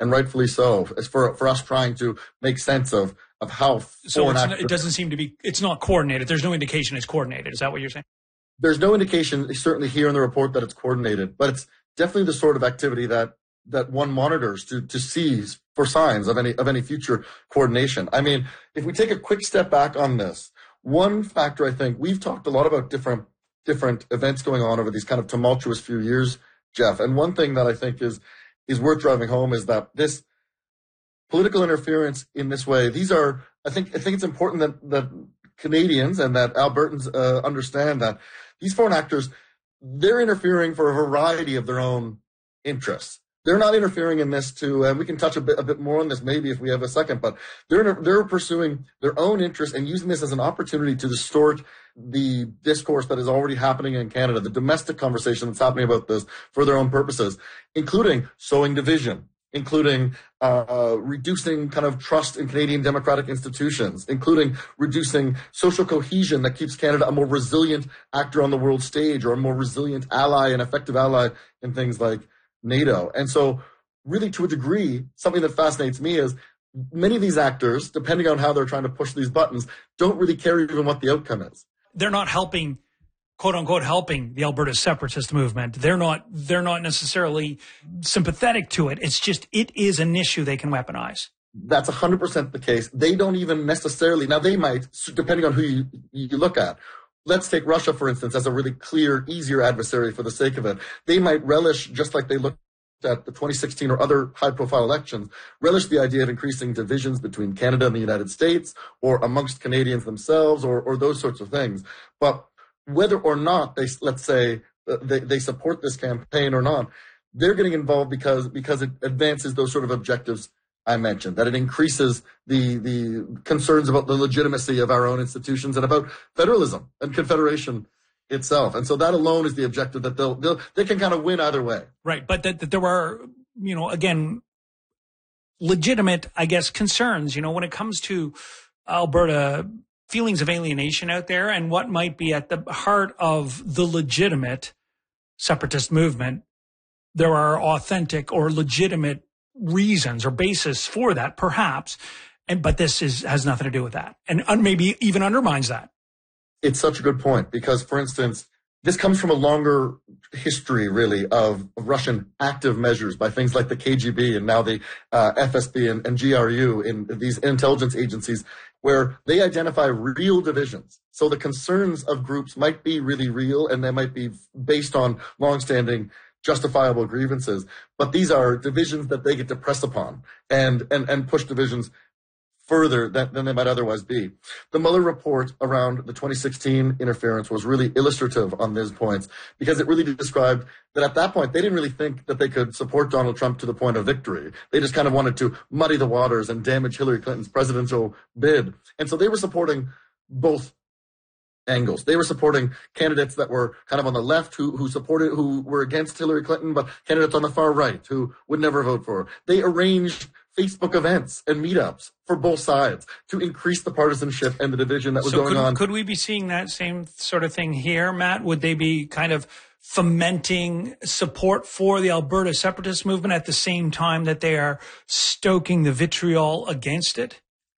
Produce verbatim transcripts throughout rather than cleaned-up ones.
and rightfully so, as for for us trying to make sense of of how so foreign it's, actors, it doesn't seem to be, it's not coordinated. There's no indication it's coordinated. Is that what you're saying? There's no indication, certainly here in the report, that it's coordinated, but it's definitely the sort of activity that that one monitors to to seize for signs of any of any future coordination. I mean, if we take a quick step back on this, one factor, I think we've talked a lot about different different events going on over these kind of tumultuous few years, Jeff. And one thing that I think is is worth driving home is that this political interference in this way, these are, I think I think it's important that that Canadians and that Albertans uh, understand that these foreign actors, they're interfering for a variety of their own interests. They're not interfering in this to, and we can touch a bit, a bit more on this maybe if we have a second, but they're they're pursuing their own interests and using this as an opportunity to distort the discourse that is already happening in Canada, the domestic conversation that's happening about this for their own purposes, including sowing division, including uh, reducing kind of trust in Canadian democratic institutions, including reducing social cohesion that keeps Canada a more resilient actor on the world stage or a more resilient ally and effective ally in things like NATO. And so really to a degree, something that fascinates me is many of these actors, depending on how they're trying to push these buttons, don't really care even what the outcome is. They're not helping, quote unquote, helping the Alberta separatist movement. They're not, they're not necessarily sympathetic to it. It's just, it is an issue they can weaponize. That's one hundred percent the case. They don't even necessarily, now they might, depending on who you, you look at. Let's take Russia, for instance, as a really clear, easier adversary for the sake of it. They might relish, just like they looked at the twenty sixteen or other high-profile elections, relish the idea of increasing divisions between Canada and the United States or amongst Canadians themselves or, or those sorts of things. But whether or not they, let's say, they, they support this campaign or not, they're getting involved because, because it advances those sort of objectives I mentioned, that it increases the the concerns about the legitimacy of our own institutions and about federalism and confederation itself. And so that alone is the objective that they'll, they'll they can kind of win either way. Right. But that, that there are, you know, again, legitimate, I guess, concerns, you know, when it comes to Alberta, feelings of alienation out there and what might be at the heart of the legitimate separatist movement. There are authentic or legitimate reasons or basis for that, perhaps, and but this is has nothing to do with that, and un, maybe even undermines that. It's such a good point because, for instance, this comes from a longer history, really, of, of Russian active measures by things like the K G B and now the uh, F S B and, and G R U in these intelligence agencies, where they identify real divisions. So the concerns of groups might be really real, and they might be based on longstanding justifiable grievances, but these are divisions that they get to press upon and and, and push divisions further than, than they might otherwise be. The Mueller report around the twenty sixteen interference was really illustrative on these points because it really described that at that point, they didn't really think that they could support Donald Trump to the point of victory. They just kind of wanted to muddy the waters and damage Hillary Clinton's presidential bid. And so they were supporting both angles. They were supporting candidates that were kind of on the left who who supported, who were against Hillary Clinton, but candidates on the far right who would never vote for her. They arranged Facebook events and meetups for both sides to increase the partisanship and the division that was so going could, on. Could we be seeing that same sort of thing here, Matt? Would they be kind of fomenting support for the Alberta separatist movement at the same time that they are stoking the vitriol against it?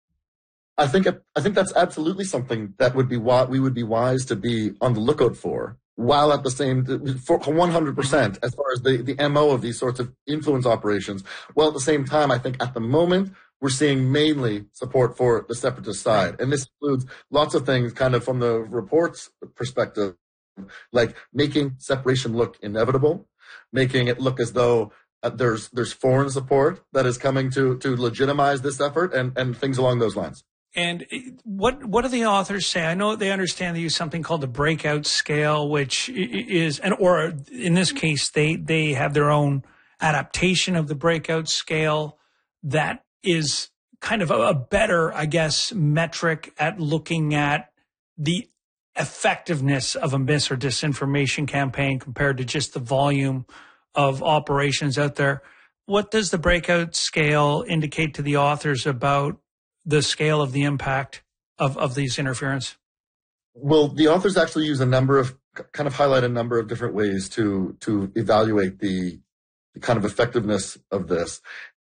I think I think that's absolutely something that would be why we would be wise to be on the lookout for, while at the same for one hundred percent as far as the the M O of these sorts of influence operations. While at the same time, I think at the moment we're seeing mainly support for the separatist side, and this includes lots of things, kind of from the report's perspective, like making separation look inevitable, making it look as though uh, there's there's foreign support that is coming to to legitimize this effort, and and things along those lines. And what what do the authors say? I know they understand they use something called the breakout scale, which is, and or in this case, they they have their own adaptation of the breakout scale that is kind of a, a better, I guess, metric at looking at the effectiveness of a mis or disinformation campaign compared to just the volume of operations out there. What does the breakout scale indicate to the authors about the scale of the impact of, of these interference? Well, the authors actually use a number of, kind of highlight a number of different ways to to evaluate the, the kind of effectiveness of this.